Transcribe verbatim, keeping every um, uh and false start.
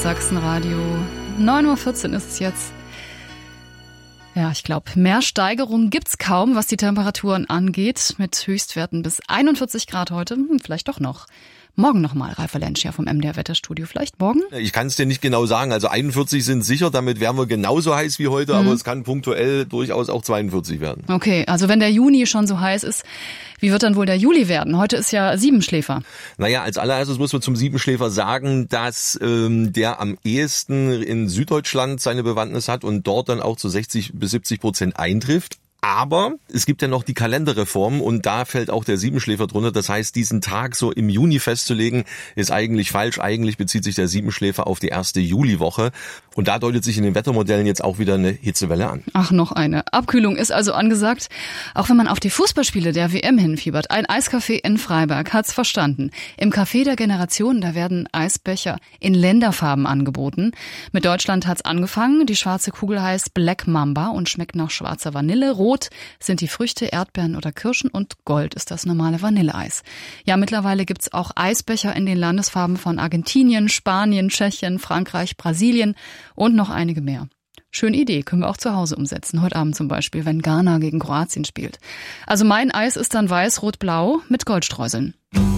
Sachsenradio. neun Uhr vierzehn ist es jetzt. Ja, ich glaube, mehr Steigerung gibt's kaum, was die Temperaturen angeht, mit Höchstwerten bis einundvierzig Grad heute. Hm, vielleicht doch noch. Morgen nochmal, Ralf Valencia vom M D R Wetterstudio. Vielleicht morgen? Ich kann es dir nicht genau sagen. Also einundvierzig sind sicher, damit wären wir genauso heiß wie heute, mhm. aber es kann punktuell durchaus auch zweiundvierzig werden. Okay, also wenn der Juni schon so heiß ist, wie wird dann wohl der Juli werden? Heute ist ja Siebenschläfer. Naja, als allererstes muss man zum Siebenschläfer sagen, dass ähm, der am ehesten in Süddeutschland seine Bewandtnis hat und dort dann auch zu sechzig bis siebzig Prozent eintrifft. Aber es gibt ja noch die Kalenderreform und da fällt auch der Siebenschläfer drunter. Das heißt, diesen Tag so im Juni festzulegen, ist eigentlich falsch. Eigentlich bezieht sich der Siebenschläfer auf die erste Juliwoche. Und da deutet sich in den Wettermodellen jetzt auch wieder eine Hitzewelle an. Ach, noch eine. Abkühlung ist also angesagt. Auch wenn man auf die Fußballspiele der W M hinfiebert. Ein Eiscafé in Freiberg hat's verstanden. Im Café der Generation, da werden Eisbecher in Länderfarben angeboten. Mit Deutschland hat's angefangen. Die schwarze Kugel heißt Black Mamba und schmeckt nach schwarzer Vanille. Rot sind die Früchte, Erdbeeren oder Kirschen und Gold ist das normale Vanilleeis. Ja, mittlerweile gibt's auch Eisbecher in den Landesfarben von Argentinien, Spanien, Tschechien, Frankreich, Brasilien und noch einige mehr. Schöne Idee, können wir auch zu Hause umsetzen. Heute Abend zum Beispiel, wenn Ghana gegen Kroatien spielt. Also mein Eis ist dann weiß, rot, blau mit Goldstreuseln.